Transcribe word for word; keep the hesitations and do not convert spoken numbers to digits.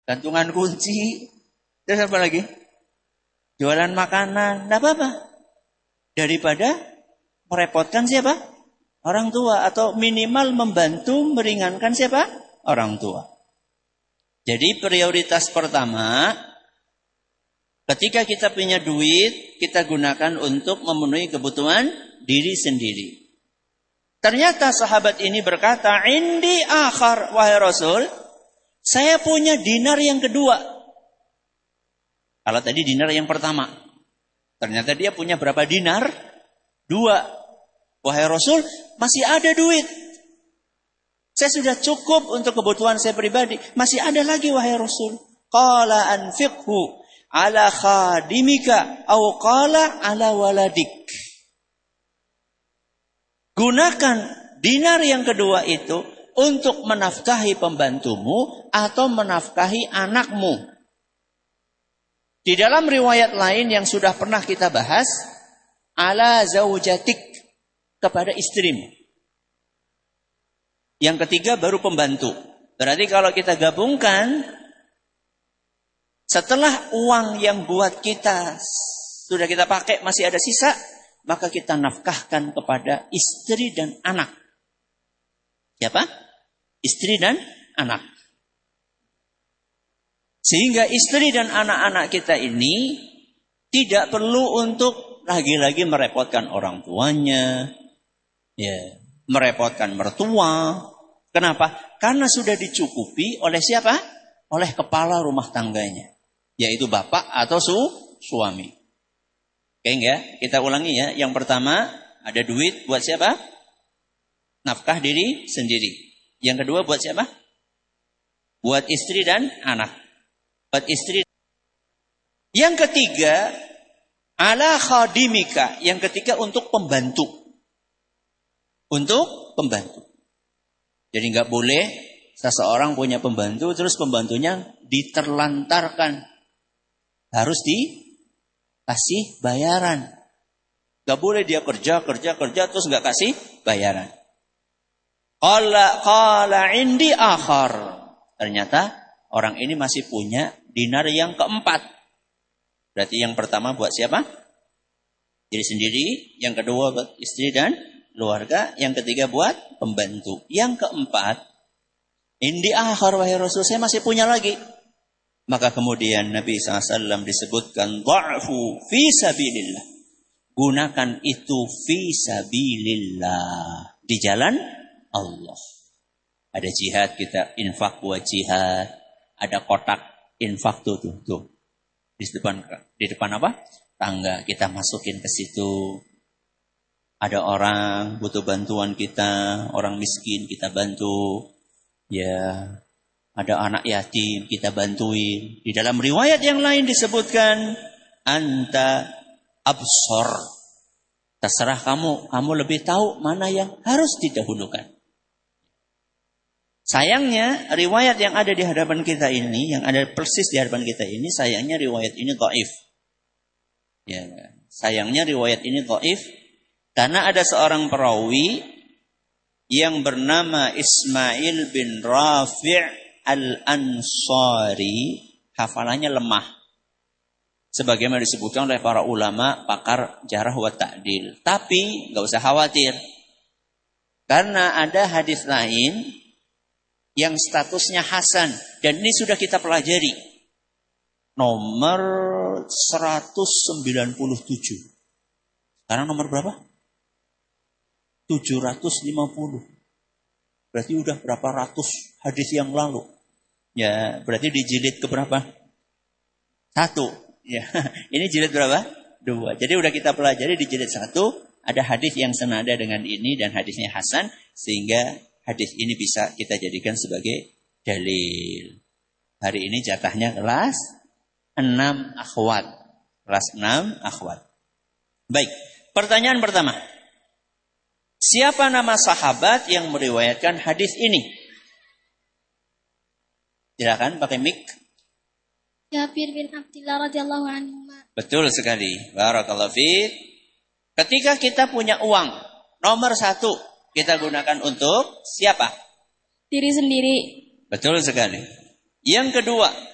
gantungan kunci, terus apa lagi? Jualan makanan, enggak apa-apa. Daripada merepotkan siapa? Orang tua, atau minimal membantu meringankan siapa? Orang tua. Jadi prioritas pertama, ketika kita punya duit, kita gunakan untuk memenuhi kebutuhan diri sendiri. Ternyata sahabat ini berkata, "Indi akhar, wahai Rasul, saya punya dinar yang kedua." Kalau tadi dinar yang pertama. Ternyata dia punya berapa dinar? Dua. "Wahai Rasul, masih ada duit. Saya sudah cukup untuk kebutuhan saya pribadi. Masih ada lagi, wahai Rasul." Qala anfiqhu ala khadimika au qala ala waladik. Gunakan dinar yang kedua itu untuk menafkahi pembantumu atau menafkahi anakmu. Di dalam riwayat lain yang sudah pernah kita bahas, ala zaujatik, kepada istrimu. Yang ketiga baru pembantu. Berarti kalau kita gabungkan, setelah uang yang buat kita sudah kita pakai masih ada sisa, maka kita nafkahkan kepada istri dan anak. Siapa? Istri dan anak. Sehingga istri dan anak-anak kita ini tidak perlu untuk lagi-lagi merepotkan orang tuanya, ya, merepotkan mertua. Kenapa? Karena sudah dicukupi oleh siapa? Oleh kepala rumah tangganya, yaitu bapak atau su suami. Oke enggak? Kita ulangi ya. Yang pertama, ada duit buat siapa? Nafkah diri sendiri. Yang kedua buat siapa? Buat istri dan anak. Buat istri. Yang ketiga, ala khadimika. Yang ketiga untuk pembantu. Untuk pembantu. Jadi nggak boleh seseorang punya pembantu terus pembantunya diterlantarkan. Harus dikasih bayaran. Nggak boleh dia kerja, kerja, kerja terus nggak kasih bayaran. Qala qala indi akhar. Ternyata orang ini masih punya dinar yang keempat. Berarti yang pertama buat siapa? Diri sendiri. Yang kedua buat istri dan keluarga. Yang ketiga buat pembantu. Yang keempat, indi akhar wahai Rasul, saya masih punya lagi. Maka kemudian Nabi shallallahu alaihi wasallam disebutkan, dha'fu fi sabilillah. Gunakan itu fi sabilillah. Di jalan Allah. Ada jihad, kita infak buat jihad. Ada kotak infak tuh, tuh, tuh. Di depan, di depan apa? Tangga, kita masukin ke situ. Ada orang butuh bantuan kita, orang miskin kita bantu. Ya, ada anak yatim kita bantuin. Di dalam riwayat yang lain disebutkan, anta absor. Terserah kamu, kamu lebih tahu mana yang harus didahulukan. Sayangnya riwayat yang ada di hadapan kita ini, yang ada persis di hadapan kita ini, sayangnya riwayat ini dhaif. Ya, sayangnya riwayat ini dhaif karena ada seorang perawi yang bernama Ismail bin Rafi' al-Ansari, hafalannya lemah. Sebagaimana disebutkan oleh para ulama pakar jarh wa ta'dil. Tapi enggak usah khawatir. Karena ada hadis lain yang statusnya hasan dan ini sudah kita pelajari. Nomor seratus sembilan puluh tujuh. Sekarang nomor berapa? tujuh ratus lima puluh. Berarti udah berapa ratus hadis yang lalu. Ya, berarti di jilid keberapa? Satu. Ya, ini jilid berapa? Dua. Jadi udah kita pelajari di jilid satu ada hadis yang senada dengan ini dan hadisnya hasan sehingga hadis ini bisa kita jadikan sebagai dalil. Hari ini jatahnya kelas enam akhwat. Kelas enam akhwat. Baik, pertanyaan pertama. Siapa nama sahabat yang meriwayatkan hadis ini? Silakan pakai mic. Jabir bin Abdullah radhiyallahu anhu. Betul sekali. Barakallahu fiik. Ketika kita punya uang, nomor satu kita gunakan untuk siapa? Diri sendiri. Betul sekali. Yang kedua,